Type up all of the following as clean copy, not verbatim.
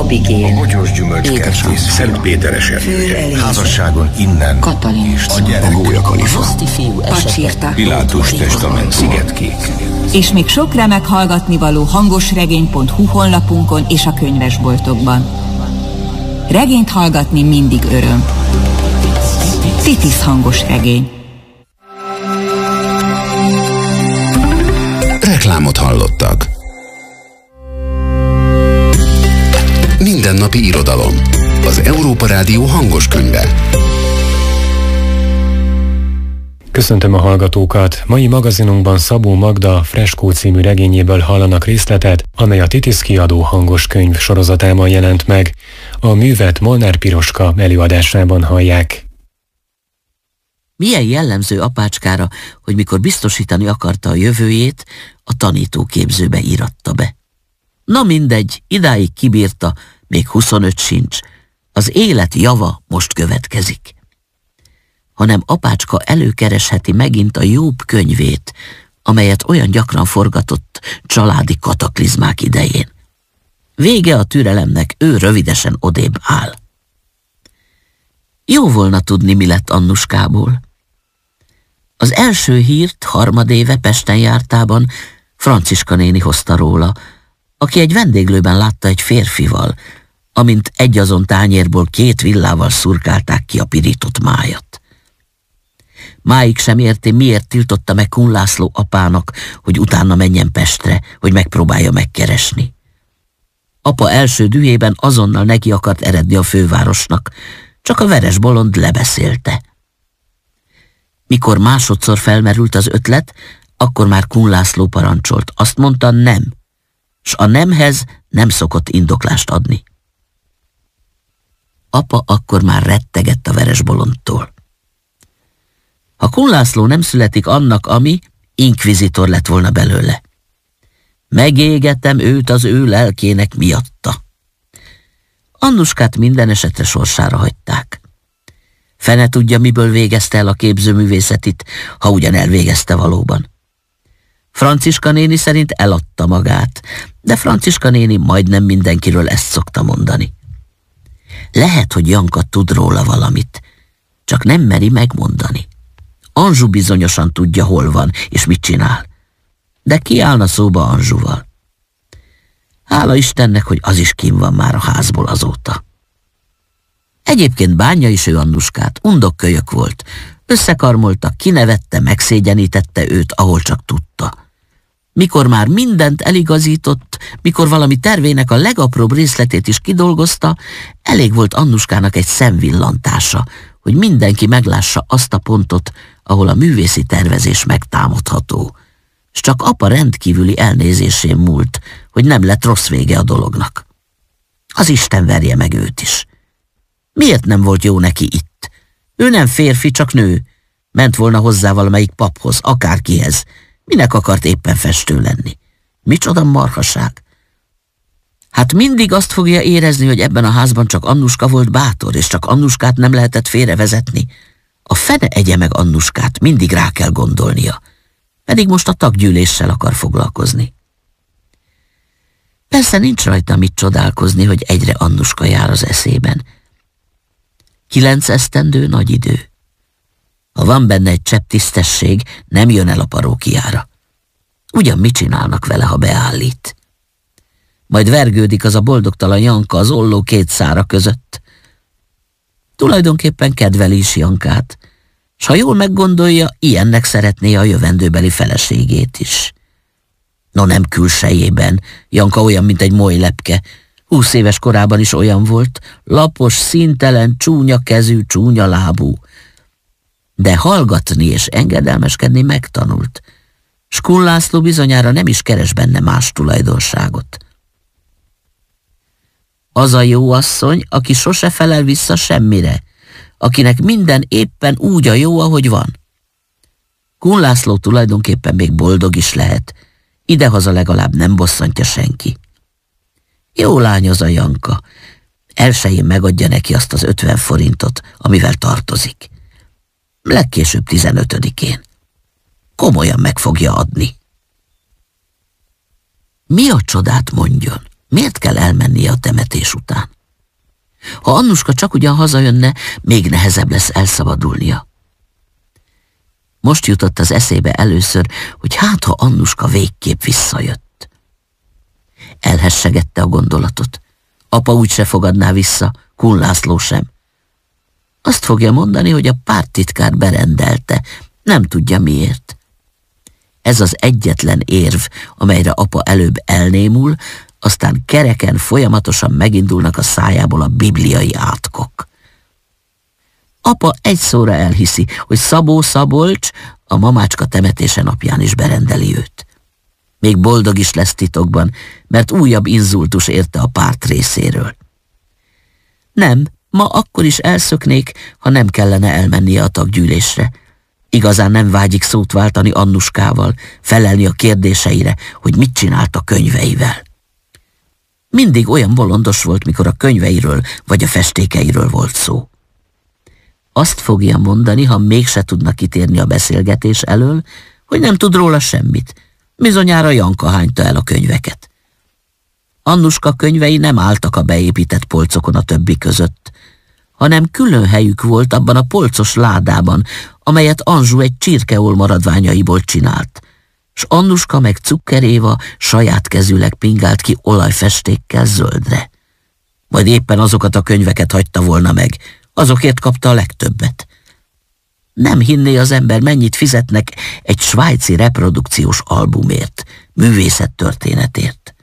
Abigél, a Bogyós gyümölcskertész Szentpéteres erdője, házasságon innen, Katalin, és a gyerek, a Gólya Kalifa, Pacsirta, Pilátus testament, Szigetkék. És még sok remek hallgatnivaló hangosregény.hu honlapunkon és a könyvesboltokban. Regényt hallgatni mindig öröm. Titis hangos regény. Reklámot hallottak. Mindennapi irodalom. Az Európa Rádió hangos könyve. Köszöntöm a hallgatókat! Mai magazinunkban Szabó Magda Freskó című regényéből hallanak részletet, amely a Titis kiadó hangos könyv sorozatában jelent meg. A művet Molnár Piroska előadásában hallják. Milyen jellemző apácskára, hogy mikor biztosítani akarta a jövőjét, a tanítóképzőbe íratta be. Na mindegy, idáig kibírta, még 25 sincs. Az élet java most következik. Hanem apácska előkeresheti megint a Jobb könyvét, amelyet olyan gyakran forgatott családi kataklizmák idején. Vége a türelemnek, ő rövidesen odébb áll. Jó volna tudni, mi lett Annuskából. Az első hírt harmadéve Pesten jártában Franciska néni hozta róla, aki egy vendéglőben látta egy férfival, amint egyazon tányérból 2 villával szurkálták ki a pirított májat. Máig sem érti, miért tiltotta meg Kun László apának, hogy utána menjen Pestre, hogy megpróbálja megkeresni. Apa első dühében azonnal neki akart eredni a fővárosnak, csak a veres bolond lebeszélte. Mikor másodszor felmerült az ötlet, akkor már Kun László parancsolt. Azt mondta, nem, s a nemhez nem szokott indoklást adni. Apa akkor már rettegett a veres bolondtól. Ha Kun László nem születik annak, ami, inkvizitor lett volna belőle. Megégetem őt az ő lelkének miatta. Annuskát minden esetre sorsára hagyták. Fene tudja, miből végezte el a képzőművészetit, ha ugyan elvégezte valóban. Franciska néni szerint eladta magát, de Franciska néni majdnem mindenkiről ezt szokta mondani. Lehet, hogy Janka tud róla valamit, csak nem meri megmondani. Anzsu bizonyosan tudja, hol van és mit csinál. De ki állna szóba Anzsuval? Hála Istennek, hogy az is kinn van már a házból azóta. Egyébként bánja is ő Annuskát, undokkölyök volt. Összekarmolta, kinevette, megszégyenítette őt, ahol csak tudta. Mikor már mindent eligazított, mikor valami tervének a legapróbb részletét is kidolgozta, elég volt Annuskának egy szemvillantása, hogy mindenki meglássa azt a pontot, ahol a művészi tervezés megtámadható. S csak apa rendkívüli elnézésén múlt, hogy nem lett rossz vége a dolognak. Az Isten verje meg őt is. Miért nem volt jó neki itt? Ő nem férfi, csak nő. Ment volna hozzá valamelyik paphoz, akárkihez. Minek akart éppen festő lenni? Micsoda marhaság! Hát mindig azt fogja érezni, hogy ebben a házban csak Annuska volt bátor, és csak Annuskát nem lehetett félrevezetni. A fene egye meg Annuskát, mindig rá kell gondolnia. Pedig most a taggyűléssel akar foglalkozni. Persze nincs rajta mit csodálkozni, hogy egyre Annuska jár az eszében. 9 esztendő nagy idő. Ha van benne egy csepp tisztesség, nem jön el a parókiára. Ugyan mit csinálnak vele, ha beállít? Majd vergődik az a boldogtalan Janka az olló 2 szára között. Tulajdonképpen kedveli is Jankát, s ha jól meggondolja, ilyennek szeretné a jövendőbeli feleségét is. No nem külsejében, Janka olyan, mint egy molylepke. 20 éves korában is olyan volt, lapos, színtelen, csúnya kezű, csúnya lábú. De hallgatni és engedelmeskedni megtanult, s Kun László bizonyára nem is keres benne más tulajdonságot. Az a jó asszony, aki sose felel vissza semmire, akinek minden éppen úgy a jó, ahogy van. Kun László tulajdonképpen még boldog is lehet, idehaza legalább nem bosszantja senki. Jó lány az a Janka, elsőjén megadja neki azt az 50 forintot, amivel tartozik. Legkésőbb 15-én. Komolyan meg fogja adni. Mi a csodát mondjon? Miért kell elmennie a temetés után? Ha Annuska csak ugyan hazajönne, még nehezebb lesz elszabadulnia. Most jutott az eszébe először, hogy hát ha Annuska végképp visszajött. Elhessegette a gondolatot. Apa úgyse fogadná vissza, Kun László sem. Azt fogja mondani, hogy a párttitkár berendelte, nem tudja miért. Ez az egyetlen érv, amelyre apa előbb elnémul, aztán kereken folyamatosan megindulnak a szájából a bibliai átkok. Apa egy szóra elhiszi, hogy Szabó Szabolcs a mamácska temetése napján is berendeli őt. Még boldog is lesz titokban, mert újabb inzultus érte a párt részéről. Nem, ma akkor is elszöknék, ha nem kellene elmennie a taggyűlésre. Igazán nem vágyik szót váltani Annuskával, felelni a kérdéseire, hogy mit csinált a könyveivel. Mindig olyan bolondos volt, mikor a könyveiről vagy a festékeiről volt szó. Azt fogja mondani, ha mégse tudna kitérni a beszélgetés elől, hogy nem tud róla semmit. Bizonyára Janka hányta el a könyveket. Annuska könyvei nem álltak a beépített polcokon a többi között, hanem külön helyük volt abban a polcos ládában, amelyet Anzsu egy csirkeol maradványaiból csinált, s Annuska meg Cukker Éva saját kezűleg pingált ki olajfestékkel zöldre. Vagy éppen azokat a könyveket hagyta volna meg, azokért kapta a legtöbbet. Nem hinné az ember, mennyit fizetnek egy svájci reprodukciós albumért, művészettörténetért.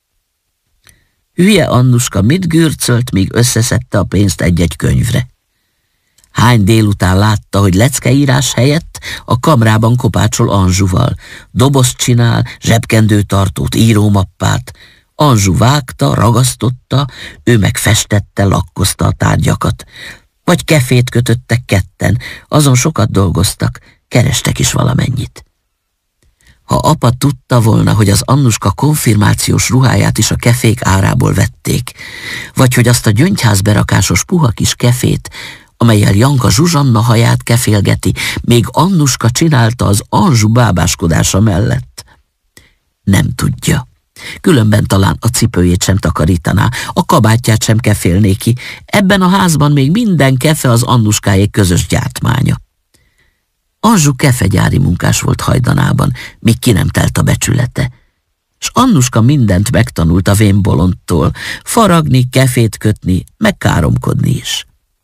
Hülye Annuska mit gürcölt, míg összeszedte a pénzt egy-egy könyvre. Hány délután látta, hogy leckeírás helyett a kamrában kopácsol Anzsuval, dobozt csinál, zsebkendőtartót, írómappát. Anzsu vágta, ragasztotta, ő meg festette, lakkozta a tárgyakat. Vagy kefét kötöttek ketten, azon sokat dolgoztak, kerestek is valamennyit. Ha apa tudta volna, hogy az Annuska konfirmációs ruháját is a kefék árából vették, vagy hogy azt a gyöngyházberakásos puha kis kefét, amellyel Janka Zsuzsanna haját kefélgeti, még Annuska csinálta az Anzsu bábáskodása mellett. Nem tudja. Különben talán a cipőjét sem takarítaná, a kabátját sem kefélné ki. Ebben a házban még minden kefe az Annuskáék közös gyártmánya. Anzsu kefegyári munkás volt hajdanában, míg ki nem telt a becsülete. S Annuska mindent megtanult a vénbolondtól, faragni, kefét kötni, meg káromkodni is.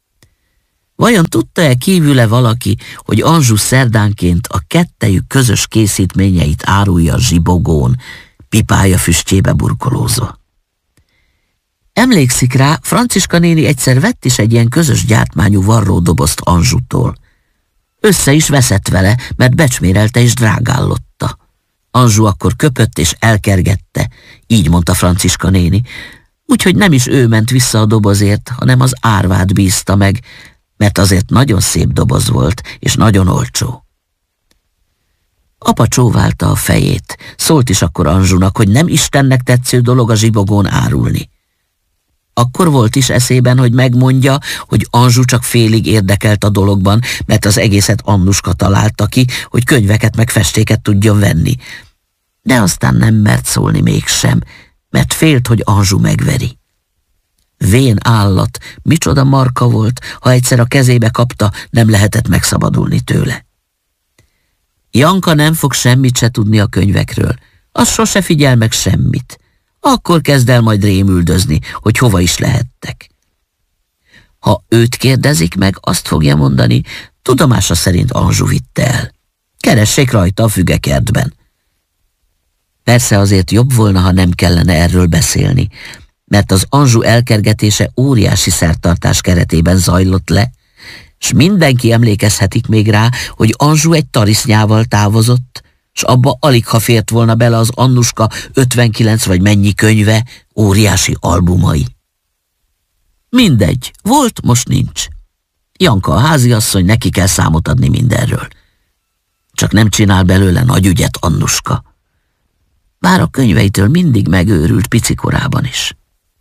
Vajon tudta-e kívüle valaki, hogy Anzsu szerdánként a kettejük közös készítményeit árulja a zsibogón, pipája füstjébe burkolózva? Emlékszik rá, Franciska néni egyszer vett is egy ilyen közös gyártmányú varródobozt Anzsutól. Össze is veszett vele, mert becsmérelte és drágállotta. Anzsu akkor köpött és elkergette, így mondta Franciska néni, úgyhogy nem is ő ment vissza a dobozért, hanem az árvát bízta meg, mert azért nagyon szép doboz volt, és nagyon olcsó. Apa csóválta a fejét, szólt is akkor Anzsunak, hogy nem Istennek tetsző dolog a zsibogón árulni. Akkor volt is eszében, hogy megmondja, hogy Anzsu csak félig érdekelt a dologban, mert az egészet Annuska találta ki, hogy könyveket meg festéket tudjon venni. De aztán nem mert szólni mégsem, mert félt, hogy Anzsu megveri. Vén állat, micsoda marka volt, ha egyszer a kezébe kapta, nem lehetett megszabadulni tőle. Janka nem fog semmit se tudni a könyvekről, az sose figyel meg semmit. Akkor kezd el majd rémüldözni, hogy hova is lehettek. Ha őt kérdezik meg, azt fogja mondani, tudomása szerint Anzsu vitte el. Keressék rajta a fügekertben. Persze azért jobb volna, ha nem kellene erről beszélni, mert az Anzsu elkergetése óriási szertartás keretében zajlott le, s mindenki emlékezhetik még rá, hogy Anzsu egy tarisznyával távozott, s abba aligha fért volna bele az Annuska 59 vagy mennyi könyve, óriási albumai. Mindegy, volt, most nincs. Janka a háziasszony, neki kell számot adni mindenről. Csak nem csinál belőle nagy ügyet Annuska. Bár a könyveitől mindig megőrült picikorában is.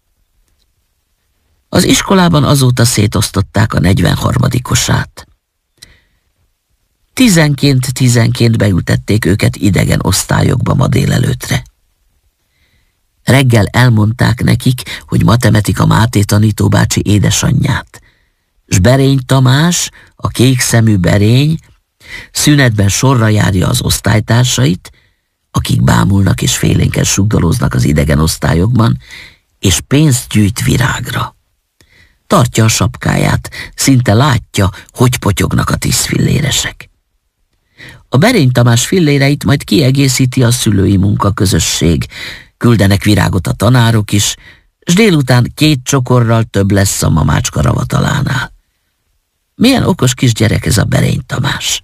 Az iskolában azóta szétosztották a 43-osát. 10-10 beültették őket idegen osztályokba ma délelőtre. Reggel elmondták nekik, hogy matemetik a Máté tanítóbácsi édesanyját. S Berény Tamás, a kékszemű Berény, szünetben sorra járja az osztálytársait, akik bámulnak és félénken sugdolóznak az idegen osztályokban, és pénzt gyűjt virágra. Tartja a sapkáját, szinte látja, hogy potyognak a 10 filléresek. A Berény Tamás filléreit majd kiegészíti a szülői munkaközösség, küldenek virágot a tanárok is, s délután 2 csokorral több lesz a mamácska ravatalánál. Milyen okos kisgyerek ez a Berény Tamás.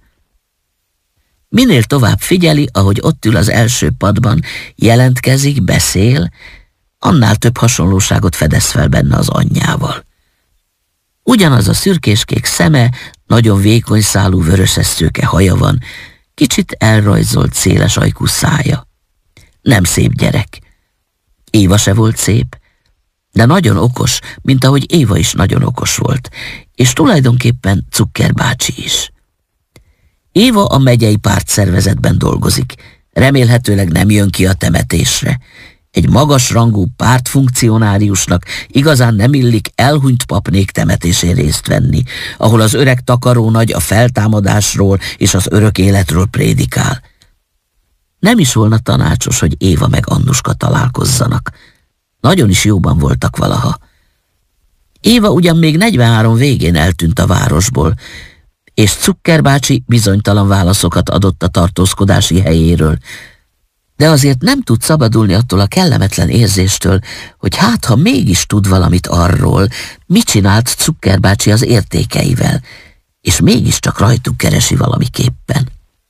Minél tovább figyeli, ahogy ott ül az első padban, jelentkezik, beszél, annál több hasonlóságot fedez fel benne az anyjával. Ugyanaz a szürkéskék szeme, nagyon vékony szálú vöröses-szőke haja van, kicsit elrajzolt széles ajkú szája. Nem szép gyerek. Éva se volt szép, de nagyon okos, mint ahogy Éva is nagyon okos volt, és tulajdonképpen Cukker bácsi is. Éva a megyei pártszervezetben dolgozik, remélhetőleg nem jön ki a temetésre. Egy magasrangú pártfunkcionáriusnak igazán nem illik elhunyt papnék temetésén részt venni, ahol az öreg takarónagy a feltámadásról és az örök életről prédikál. Nem is volna tanácsos, hogy Éva meg Annuska találkozzanak. Nagyon is jóban voltak valaha. Éva ugyan még 43 végén eltűnt a városból, és Cukker bácsi bizonytalan válaszokat adott a tartózkodási helyéről, de azért nem tud szabadulni attól a kellemetlen érzéstől, hogy hát ha mégis tud valamit arról, mit csinált Cukker bácsi az értékeivel, és mégiscsak rajtuk keresi valamiképpen.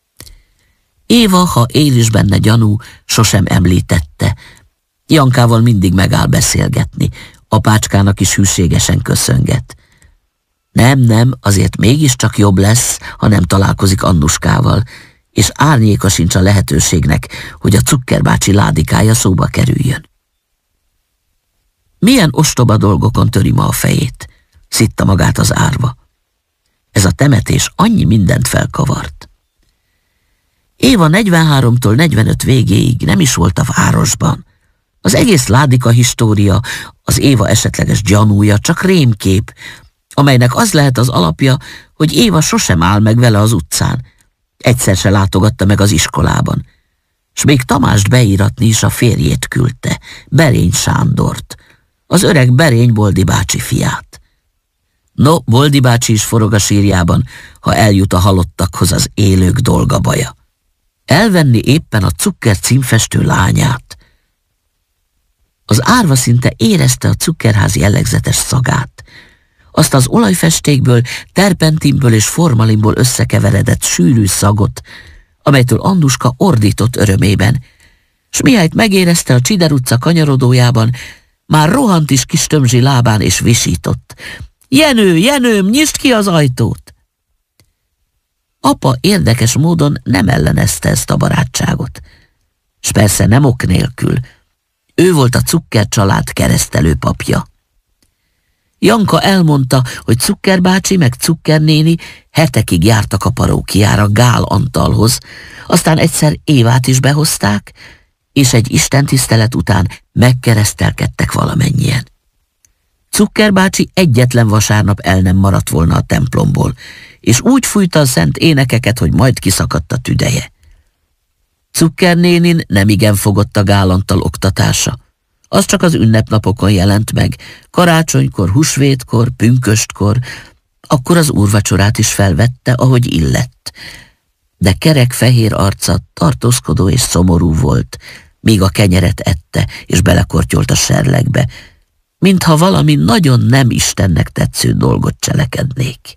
Éva, ha él is benne gyanú, sosem említette. Jankával mindig megáll beszélgetni, apácskának is hűségesen köszönget. Nem, azért mégiscsak jobb lesz, ha nem találkozik Annuskával, és árnyéka sincs a lehetőségnek, hogy a Cukker bácsi ládikája szóba kerüljön. Milyen ostoba dolgokon töri ma a fejét, szitta magát az árva. Ez a temetés annyi mindent felkavart. Éva 43-tól 45 végéig nem is volt a városban. Az egész ládika história, az Éva esetleges gyanúja csak rémkép, amelynek az lehet az alapja, hogy Éva sosem áll meg vele az utcán. Egyszer se látogatta meg az iskolában. S még Tamást beíratni is a férjét küldte, Berény Sándort, az öreg Berény Boldi bácsi fiát. No, Boldi bácsi is forog a sírjában, ha eljut a halottakhoz az élők dolga baja. Elvenni éppen a Cukker címfestő lányát. Az árva szinte érezte a Cukkerház jellegzetes szagát. Azt az olajfestékből, terpentinből és formalinból összekeveredett sűrű szagot, amelytől Annuska ordított örömében, s mihelyt megérezte a Csider utca kanyarodójában, már rohant is kis tömzsi lábán és visított. Jenő, Jenőm, nyisd ki az ajtót! Apa érdekes módon nem ellenezte ezt a barátságot. S persze nem ok nélkül. Ő volt a Cukker család keresztelő papja. Janka elmondta, hogy Cukker bácsi meg Cukker néni hetekig jártak a parókiára Gál Antalhoz, aztán egyszer Évát is behozták, és egy istentisztelet után megkeresztelkedtek valamennyien. Cukker bácsi egyetlen vasárnap el nem maradt volna a templomból, és úgy fújta a szent énekeket, hogy majd kiszakadt a tüdeje. Cukker nénin nemigen fogott a Gál Antal oktatása. Az csak az ünnepnapokon jelent meg, karácsonykor, húsvétkor, pünköstkor, akkor az úrvacsorát is felvette, ahogy illett. De kerek fehér arca tartózkodó és szomorú volt, míg a kenyeret ette és belekortyolt a serlegbe, mintha valami nagyon nem Istennek tetsző dolgot cselekednék.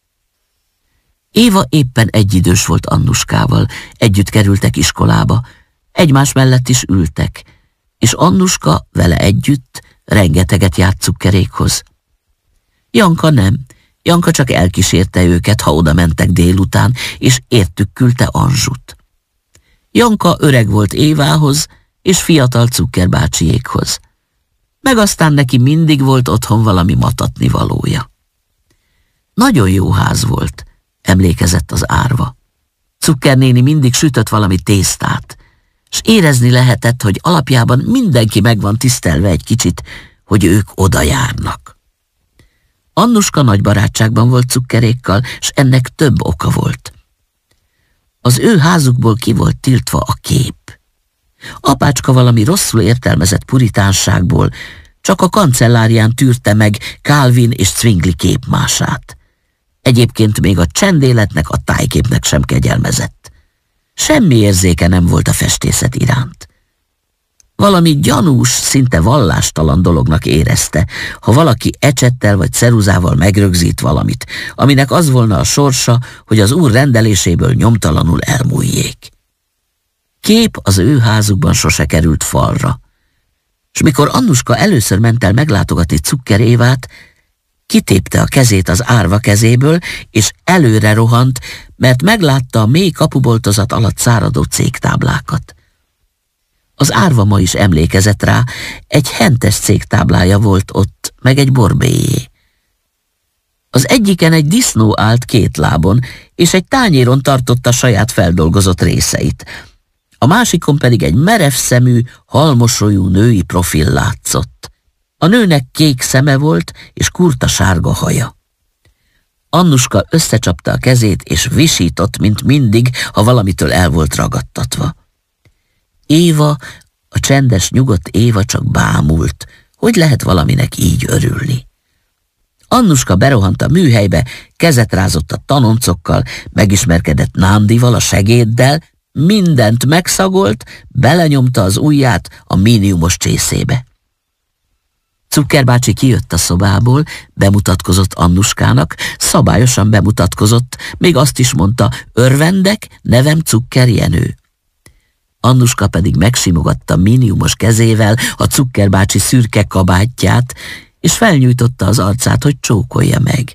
Éva éppen egyidős volt Annuskával, együtt kerültek iskolába, egymás mellett is ültek, és Annuska vele együtt rengeteget járt Cukkerékhoz. Janka nem, Janka csak elkísérte őket, ha oda mentek délután, és értük küldte Anzsut. Janka öreg volt Évához, és fiatal Cukker bácsiékhoz. Meg aztán neki mindig volt otthon valami matatni valója. Nagyon jó ház volt, emlékezett az árva. Cukker néni mindig sütött valami tésztát, s érezni lehetett, hogy alapjában mindenki meg van tisztelve egy kicsit, hogy ők oda járnak. Annuska nagy barátságban volt Cukkerékkal, s ennek több oka volt. Az ő házukból ki volt tiltva a kép. Apácska valami rosszul értelmezett puritánságból csak a kancellárián tűrte meg Calvin és Zwingli képmását. Egyébként még a csendéletnek, a tájképnek sem kegyelmezett. Semmi érzéke nem volt a festészet iránt. Valami gyanús, szinte vallástalan dolognak érezte, ha valaki ecsettel vagy ceruzával megrögzít valamit, aminek az volna a sorsa, hogy az úr rendeléséből nyomtalanul elmúljék. Kép az ő házukban sose került falra, és mikor Annuska először ment el meglátogatni Cukker Évát, kitépte a kezét az árva kezéből, és előre rohant, mert meglátta a mély kapuboltozat alatt száradó cégtáblákat. Az árva ma is emlékezett rá, egy hentes cégtáblája volt ott, meg egy borbélyé. Az egyiken egy disznó állt két lábon, és egy tányéron tartotta saját feldolgozott részeit. A másikon pedig egy merev szemű, halmosolyú női profil látszott. A nőnek kék szeme volt, és kurta sárga haja. Annuska összecsapta a kezét, és visított, mint mindig, ha valamitől el volt ragadtatva. Éva, a csendes, nyugodt Éva csak bámult, hogy lehet valaminek így örülni. Annuska berohant a műhelybe, kezet rázott a tanoncokkal, megismerkedett Nándival, a segéddel, mindent megszagolt, belenyomta az ujját a míniumos csészébe. Cukker bácsi kijött a szobából, bemutatkozott Annuskának, szabályosan bemutatkozott, még azt is mondta, örvendek, nevem Cukker Jenő. Annuska pedig megsimogatta míniumos kezével a Cukker bácsi szürke kabátját, és felnyújtotta az arcát, hogy csókolja meg.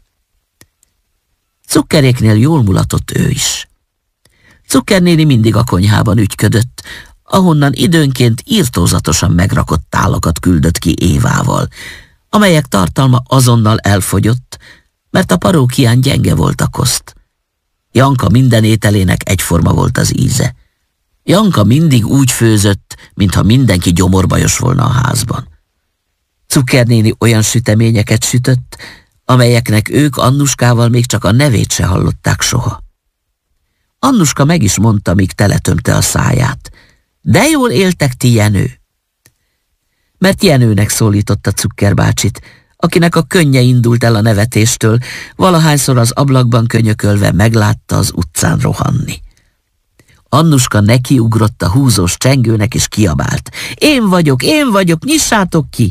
Cukkeréknél jól mulatott ő is. Cukker néni mindig a konyhában ügyködött, ahonnan időnként irtózatosan megrakott tálakat küldött ki Évával, amelyek tartalma azonnal elfogyott, mert a parókián gyenge volt a koszt. Janka minden ételének egyforma volt az íze. Janka mindig úgy főzött, mintha mindenki gyomorbajos volna a házban. Cukker néni olyan süteményeket sütött, amelyeknek ők Annuskával még csak a nevét se hallották soha. Annuska meg is mondta, míg teletömte a száját. De jól éltek ti, Jenő! Mert Jenőnek szólította Cukker bácsit, akinek a könnye indult el a nevetéstől, valahányszor az ablakban könyökölve meglátta az utcán rohanni. Annuska nekiugrott a húzós csengőnek, és kiabált. Én vagyok, nyissátok ki!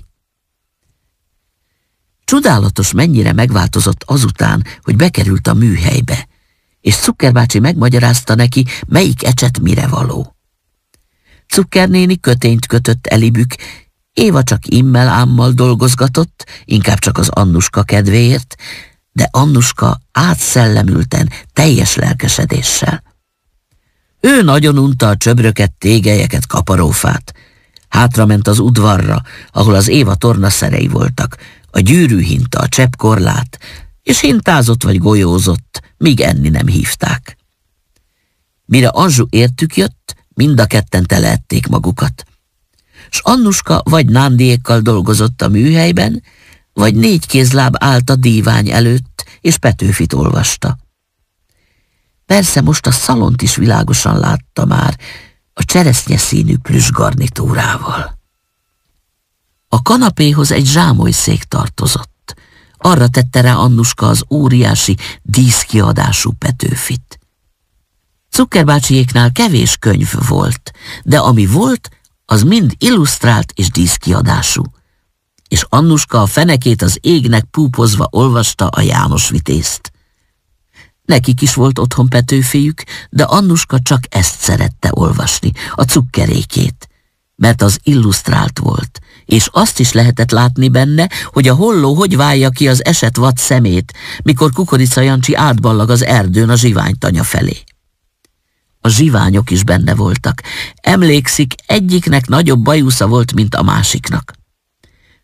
Csodálatos, mennyire megváltozott azután, hogy bekerült a műhelybe, és Cukker bácsi megmagyarázta neki, melyik ecset mire való. Cukker néni kötényt kötött elibük, Éva csak immel-ámmal dolgozgatott, inkább csak az Annuska kedvéért, de Annuska átszellemülten, teljes lelkesedéssel. Ő nagyon unta a csöbröket, tégelyeket, kaparófát. Hátrament az udvarra, ahol az Éva tornaszerei voltak, a gyűrűhinta, a cseppkorlát, és hintázott vagy golyózott, míg enni nem hívták. Mire Anzsu értük jött, mind a ketten teleették magukat. S Annuska vagy Nándiékkal dolgozott a műhelyben, vagy 4 kézláb állt a dívány előtt, és Petőfit olvasta. Persze most a szalont is világosan látta már, a cseresznyeszínű plüssgarnitúrával. A kanapéhoz egy zsámolyszék tartozott. Arra tette rá Annuska az óriási, díszkiadású Petőfit. Cukker bácsiéknál kevés könyv volt, de ami volt, az mind illusztrált és díszkiadású. És Annuska a fenekét az égnek púpozva olvasta a János Vitézt. Nekik is volt otthon Petőfijük, de Annuska csak ezt szerette olvasni, a Cukkerékét, mert az illusztrált volt, és azt is lehetett látni benne, hogy a holló hogy válja ki az esett vad szemét, mikor Kukorica Jancsi átballag az erdőn a zsiványtanya felé. A zsiványok is benne voltak. Emlékszik, egyiknek nagyobb bajusza volt, mint a másiknak.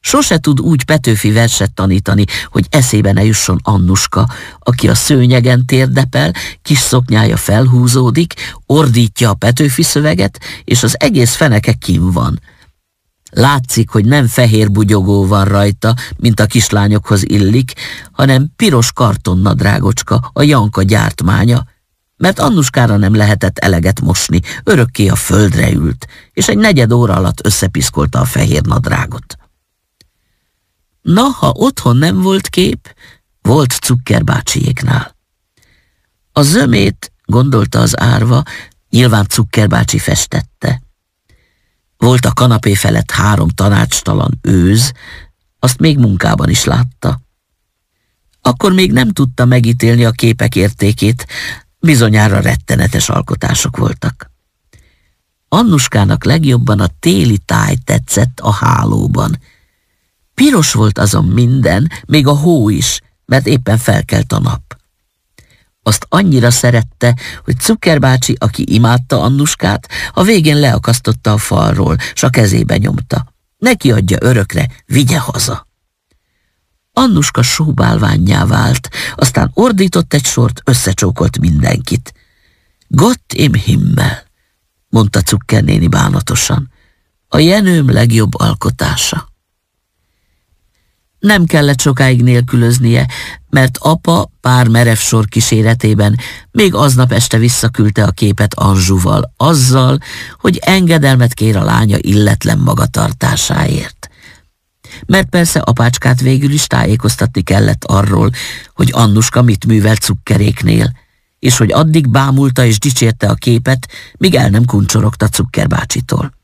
Sose tud úgy Petőfi verset tanítani, hogy eszébe ne jusson Annuska, aki a szőnyegen térdepel, kis szoknyája felhúzódik, ordítja a Petőfi szöveget, és az egész feneke kim van. Látszik, hogy nem fehér bugyogó van rajta, mint a kislányokhoz illik, hanem piros kartonnadrágocska, a Janka gyártmánya, mert Annuskára nem lehetett eleget mosni, örökké a földre ült, és egy negyed óra alatt összepiszkolta a fehér nadrágot. Na, ha otthon nem volt kép, volt Cukker bácsiéknál. A zömét, gondolta az árva, nyilván Cukker bácsi festette. Volt a kanapé felett 3 tanácstalan őz, azt még munkában is látta. Akkor még nem tudta megítélni a képek értékét, bizonyára rettenetes alkotások voltak. Annuskának legjobban a téli táj tetszett a hálóban. Piros volt azon minden, még a hó is, mert éppen felkelt a nap. Azt annyira szerette, hogy Cukker bácsi, aki imádta Annuskát, a végén leakasztotta a falról, s a kezébe nyomta. Neki adja örökre, vigye haza. Annuska sóbálvánnyá vált, aztán ordított egy sort, összecsókolt mindenkit. Gott im Himmel, mondta Cukker néni bánatosan, a Jenőm legjobb alkotása. Nem kellett sokáig nélkülöznie, mert apa pár merev sor kíséretében még aznap este visszaküldte a képet Anzsuval, azzal, hogy engedelmet kér a lánya illetlen magatartásáért. Mert persze apácskát végül is tájékoztatni kellett arról, hogy Annuska mit művelt Cukkeréknél, és hogy addig bámulta és dicsérte a képet, míg el nem kuncsorogta Cukker bácsitól.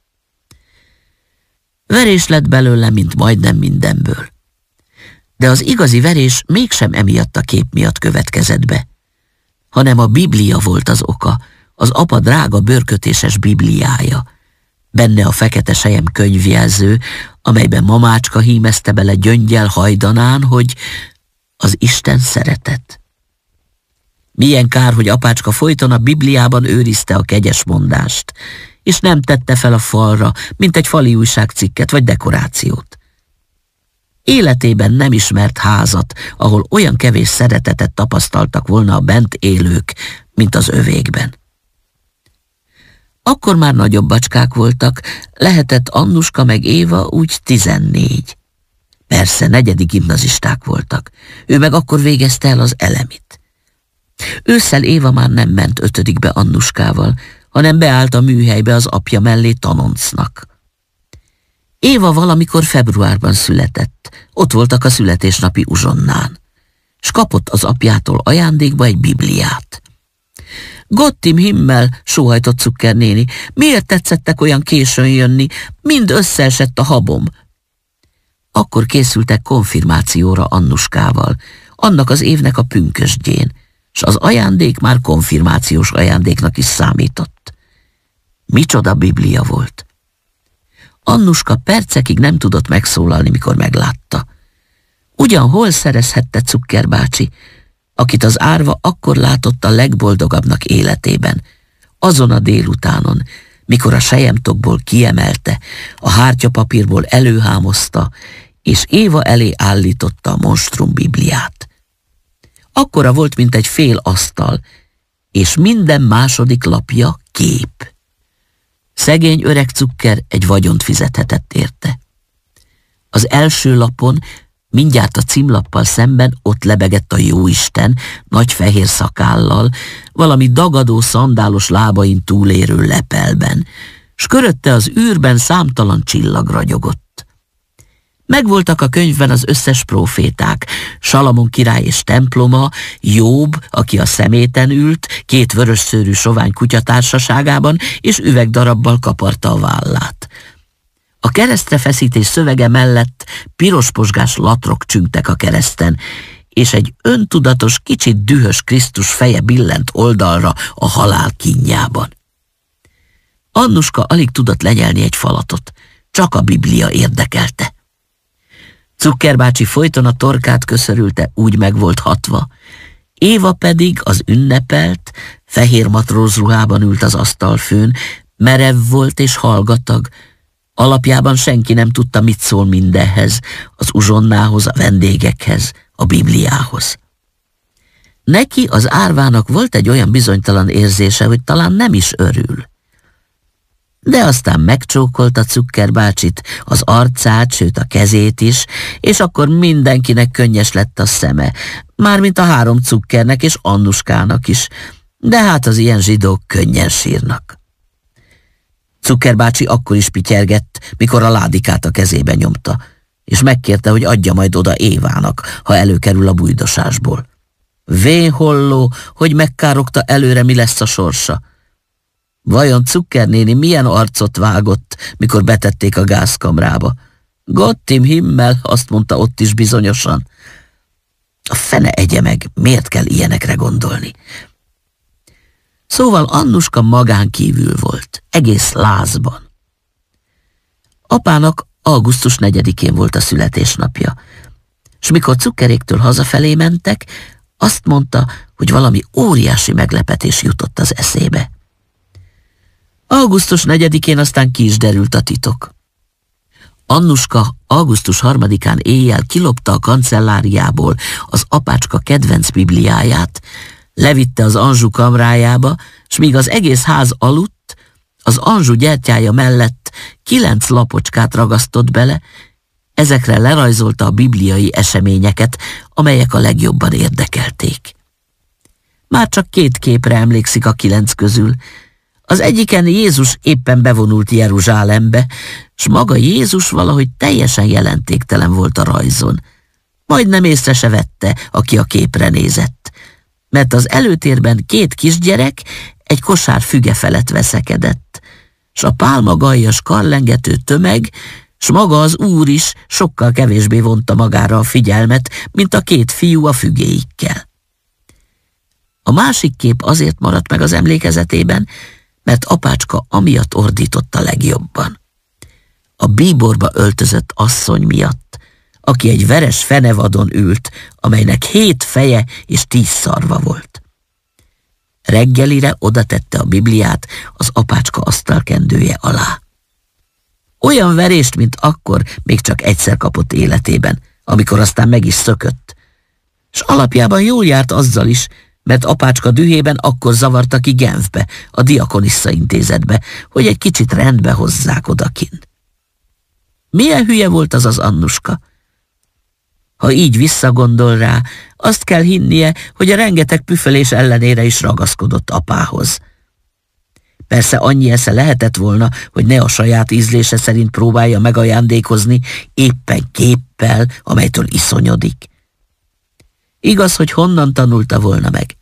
Verés lett belőle, mint majdnem mindenből. De az igazi verés mégsem emiatt a kép miatt következett be, hanem a Biblia volt az oka, az apa drága bőrkötéses Bibliája. Benne a fekete sejem könyvjelző, amelyben mamácska hímezte bele gyöngyel hajdanán, hogy az Isten szeretet. Milyen kár, hogy apácska folyton a Bibliában őrizte a kegyes mondást, és nem tette fel a falra, mint egy fali újságcikket vagy dekorációt. Életében nem ismert házat, ahol olyan kevés szeretetet tapasztaltak volna a bent élők, mint az övékben. Akkor már nagyobb bacskák voltak, lehetett Annuska meg Éva úgy 14. Persze, 4. gimnazisták voltak. Ő meg akkor végezte el az elemit. Ősszel Éva már nem ment 5. Annuskával, hanem beállt a műhelybe az apja mellé tanoncnak. Éva valamikor februárban született, ott voltak a születésnapi uzsonnán, s kapott az apjától ajándékba egy Bibliát. Gott im Himmel, sóhajtott Cukker néni, miért tetszettek olyan későn jönni, mind összeesett a habom. Akkor készültek konfirmációra Annuskával, annak az évnek a pünkösdjén, s az ajándék már konfirmációs ajándéknak is számított. Micsoda Biblia volt! Annuska percekig nem tudott megszólalni, mikor meglátta. Ugyan hol szerezhette Cukker bácsi, akit az árva akkor látott a legboldogabbnak életében, azon a délutánon, mikor a selyemtokból kiemelte, a hártyapapírból előhámozta, és Éva elé állította a monstrum Bibliát. Akkora volt, mint egy fél asztal, és minden második lapja kép. Szegény öreg Cukker egy vagyont fizethetett érte. Az első lapon, mindjárt a címlappal szemben ott lebegett a Jóisten, nagy fehér szakállal, valami dagadó szandálos lábain túlérő lepelben, s körötte az űrben számtalan csillag ragyogott. Megvoltak a könyvben az összes próféták, Salamon király és temploma, Jobb, aki a szeméten ült, 2 vörösszőrű sovány kutya társaságában, és üvegdarabbal kaparta a vállát. A keresztre feszítés szövege mellett pirosposgás latrok csüngtek a kereszten, és egy öntudatos, kicsit dühös Krisztus feje billent oldalra a halál kínjában. Annuska alig tudott lenyelni egy falatot, csak a Biblia érdekelte. Cukker bácsi folyton a torkát köszörülte, úgy meg volt hatva. Éva pedig az ünnepelt, fehér matrózruhában ült az asztalfőn, merev volt és hallgatag, Alapjában senki nem tudta, mit szól mindenhez, az uzsonnához, a vendégekhez, a Bibliához. Neki, az árvának volt egy olyan bizonytalan érzése, hogy talán nem is örül. De aztán megcsókolta Zucker bácsit, az arcát, sőt a kezét is, és akkor mindenkinek könnyes lett a szeme, mármint a 3 Zuckernek és Annuskának is, de hát az ilyen zsidók könnyen sírnak. Zucker bácsi akkor is pityergett, mikor a ládikát a kezébe nyomta, és megkérte, hogy adja majd oda Évának, ha előkerül a bújdosásból. Vénholló, hogy megkárogta előre, mi lesz a sorsa. Vajon Zucker néni milyen arcot vágott, mikor betették a gázkamrába? Gott im Himmel, azt mondta ott is bizonyosan. A fene egye meg, miért kell ilyenekre gondolni? Szóval Annuska magán kívül volt, egész lázban. Apának augusztus 4-én volt a születésnapja, és mikor Zuckeréktől hazafelé mentek, azt mondta, hogy valami óriási meglepetés jutott az eszébe. Augusztus 4-én aztán ki is derült a titok. Annuska augusztus 3-án éjjel kilopta a kancelláriából az apácska kedvenc bibliáját, levitte az Anjou kamrájába, s míg az egész ház aludt, az Anjou gyertyája mellett 9 lapocskát ragasztott bele, ezekre lerajzolta a bibliai eseményeket, amelyek a legjobban érdekelték. Már csak 2 képre emlékszik a 9 közül. Az egyiken Jézus éppen bevonult Jeruzsálembe, s maga Jézus valahogy teljesen jelentéktelen volt a rajzon. Majdnem észre se vette, aki a képre nézett, mert az előtérben 2 kisgyerek egy kosár füge felett veszekedett, s a pálmagajjas karlengető tömeg, s maga az Úr is sokkal kevésbé vonta magára a figyelmet, mint a 2 fiú a fügéikkel. A másik kép azért maradt meg az emlékezetében, mert apácska amiatt ordított a legjobban. A bíborba öltözött asszony miatt, aki egy veres fenevadon ült, amelynek 7 feje és 10 szarva volt. Reggelire oda tette a Bibliát az apácska asztalkendője alá. Olyan verést, mint akkor, még csak egyszer kapott életében, amikor aztán meg is szökött. S alapjában jól járt azzal is, mert apácska dühében akkor zavarta ki Genfbe, a Diakonissza intézetbe, hogy egy kicsit rendbe hozzák odakint. Milyen hülye volt az az Annuska? Ha így visszagondol rá, azt kell hinnie, hogy a rengeteg püfölés ellenére is ragaszkodott apához. Persze annyi esze lehetett volna, hogy ne a saját ízlése szerint próbálja megajándékozni éppen képpel, amelytől iszonyodik. Igaz, hogy honnan tanulta volna meg?